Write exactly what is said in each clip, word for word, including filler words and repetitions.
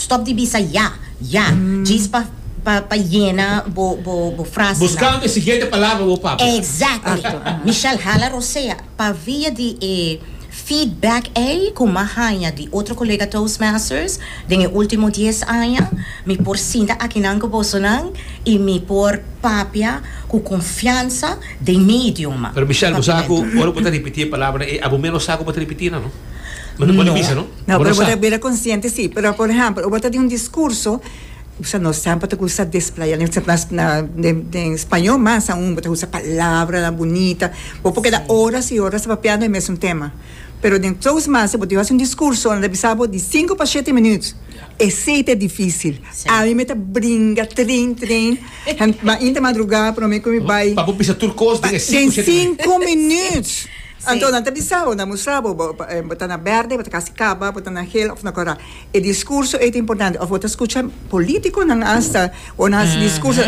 stop di bisa ya, ya. Mm. Diz pa pa, pa llena bo bo bo frase. Buscando a seguinte palavra bo papa. Exactly. Michelle Haller, ou seja, pa via de eh, feedback aí com mahanya de outro colega Toastmasters den último dez anos me por sinta aqui nango bolsonang e me por papia com confiança de meu idioma. Pero Michelle, você saco, ora pode repetir a palavra, e abo menos saco pode repetir, não? Mas não pode dizer, não? Não, pero pode ver consciente, sim. Pero, por exemplo, eu vou ter um discurso. Você não sempre gusta desplayar na em espanhol, mas aún você usa palavra bonita, porque dá horas e horas papeando o mesmo tema. Pero em Toastmasters, você faz um discurso onde precisava de cinco para sete minutos. Esse é difícil. A mim me tá brinca, trin, trin, ainda madrugada para mim que me vai. Para você turcos de cinco minutos. Então, não precisava, não mostrava, botar na verde, botar casicaba, botar na gel, ou na cora. O discurso é importante. Ou você escuta político, não hasta, ou nas discurso,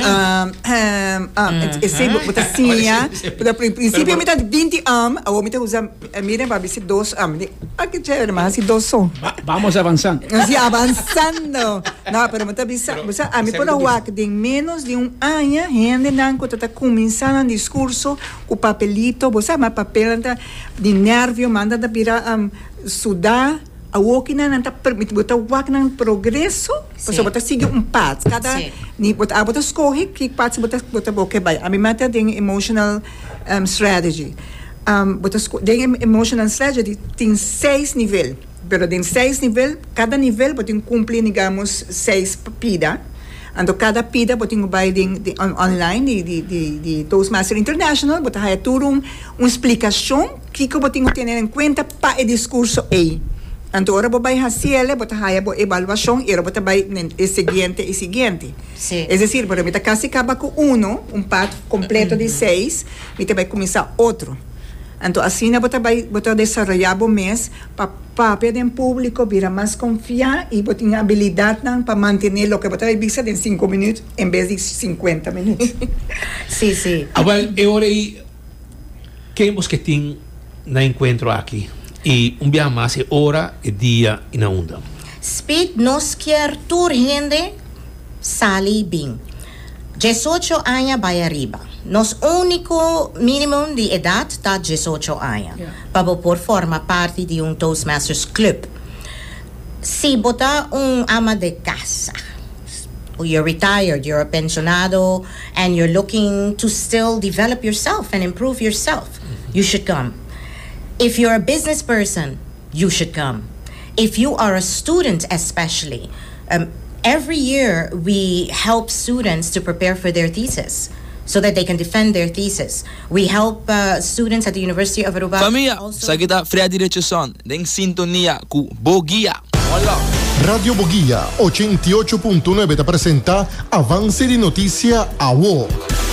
esse, botar sinha, botar princípio, me tá vinte anos, ou me tá usando, miren, para ver se dois anos. Aqui já é mais, se dois são. Vamos avançando. Sim, avançando. Não, mas me tá pensando, a mim, por agora, de menos de um ano, gente, não, quando está começando um discurso, o papelito, você sabe, papel, de nervio, manda da pira um, sudar, a walking na nanta permite botar walk na progresso, você botar seguir um path, cada ni botar a botar escolhe que path botar botar boca vai. A mim mata tem emotional um, strategy. Um, botar tem emotional strategy tem seis níveis, pero tem seis níveis, cada nível botar cumprir digamos seis pida. Então, cada pida pode vai de, de, on, online de, de, de Toastmasters International, pode ter tudo um, uma explicação que eu pode ter em conta para o discurso aí. Então, agora vai fazer ele, pode ter a avaliação e agora vai o seguinte e seguinte. Sí. É decir, por exemplo, casi acaba com um, um pato completo de seis, e vai começar outro. Então, assim, você vai desenvolver o mês para papel em público, vira mais confiar e você tem habilidade para manter o que você vai visto em cinco minutos em vez de cinquenta minutos. Sim, sim. Agora, eu orei quem você tem no encontro aqui e um dia mais é hora e dia e na onda. Speed nos quer tur gente sali bem. dezoito anos vai arriba. Nos único mínimo de idade está dezoito anos. Yeah. Para por formar parte de um Toastmasters Club. Se botar um ama de casa, you're retired, you're a pensionado, and you're looking to still develop yourself and improve yourself, mm-hmm. you should come. If you're a business person, you should come. If you are a student especially, um, every year we help students to prepare for their thesis so that they can defend their thesis. We help uh, students at the University of Aruba. Família, sa kita Freddy Rechazon, den sintonia cu Bogia. Hola. Radio Bogia ochenta y ocho punto nueve te presenta Avance de Noticia A W O.